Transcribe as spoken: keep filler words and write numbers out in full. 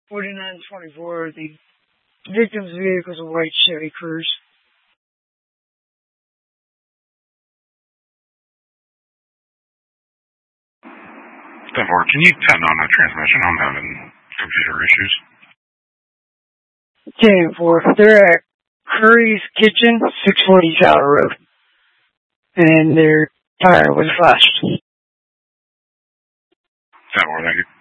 forty-nine twenty-four, the victim's vehicle is a white Chevy Cruze. ten four, can you tend on the transmission? I'm having computer issues. ten four, they're at Curry's Kitchen, six forty South Road. And their tire was flashed. ten four, thank you.